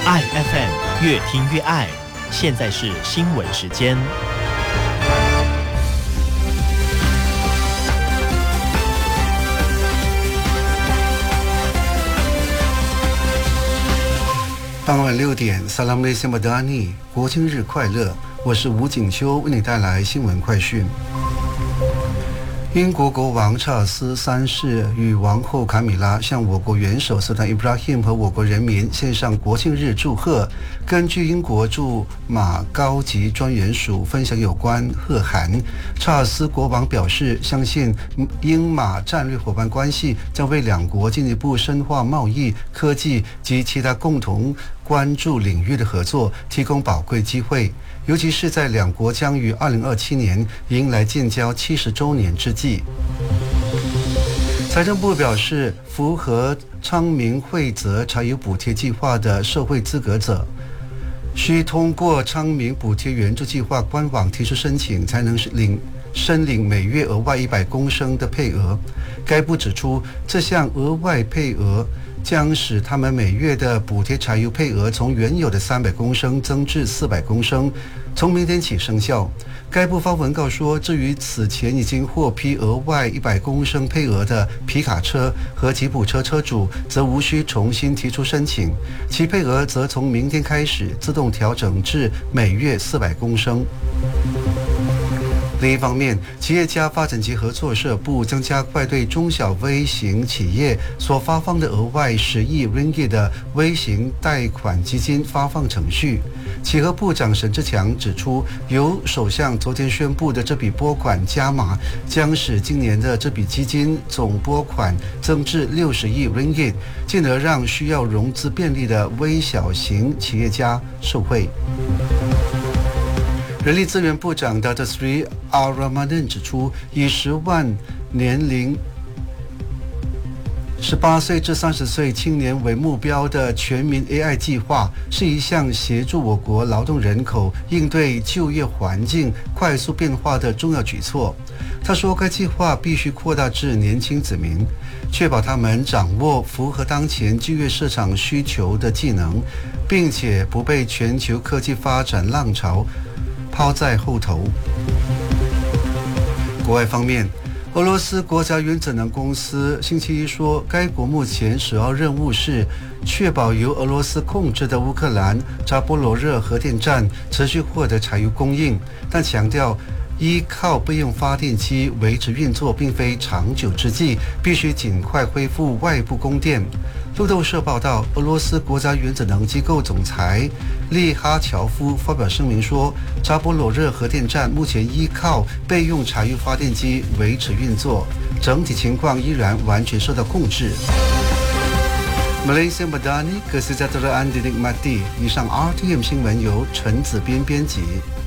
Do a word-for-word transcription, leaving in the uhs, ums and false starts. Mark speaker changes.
Speaker 1: 爱 F M 越听越爱，现在是新闻时间。
Speaker 2: 傍晚六点 Salam Malaysia Madani 国庆日快乐，我是吴景秋，为你带来新闻快讯。英国国王查尔斯三世与王后卡米拉向我国元首苏丹伊布拉欣和我国人民献上国庆日祝贺。根据英国驻马高级专员署分享有关贺函，查尔斯国王表示，相信英马战略伙伴关系将为两国进一步深化贸易、科技及其他共同关注领域的合作提供宝贵机会，尤其是在两国将于二零二七年迎来建交七十周年之际。财政部表示，符合昌明惠泽柴油补贴计划的社会资格者，需通过昌明补贴援助计划官网提出申请，才能领申领每月额外一百公升的配额。该部指出，这项额外配额将使他们每月的补贴柴油配额从原有的三百公升增至四百公升，从明天起生效。该部发文告说，至于此前已经获批额外一百公升配额的皮卡车和吉普车车主，则无需重新提出申请，其配额则从明天开始自动调整至每月四百公升。另一方面，企业家发展及合作社部将加快对中小微型企业所发放的额外十亿 ringgit 的微型贷款基金发放程序。企合部长沈志强指出，由首相昨天宣布的这笔拨款加码，将使今年的这笔基金总拨款增至六十亿 ringgit， 进而让需要融资便利的微小型企业家受惠。人力资源部长 Datuk Seri Ar-Ramadan 指出，以十万年龄十八岁至三十岁青年为目标的全民 A I 计划，是一项协助我国劳动人口应对就业环境快速变化的重要举措。他说，该计划必须扩大至年轻子民，确保他们掌握符合当前就业市场需求的技能，并且不被全球科技发展浪潮抛在后头。国外方面，俄罗斯国家原子能公司星期一说，该国目前首要任务是确保由俄罗斯控制的乌克兰扎波罗热核电站持续获得柴油供应，但强调依靠备用发电机维持运作并非长久之计，必须尽快恢复外部供电。路透社报道，俄罗斯国家原子能机构总裁利哈乔夫发表声明说，扎波罗热核电站目前依靠备用柴油发电机维持运作，整体情况依然完全受到控制。Malaysia Madani Kesejahteraan dinikmati。以上 R T M 新闻由陈子斌编辑。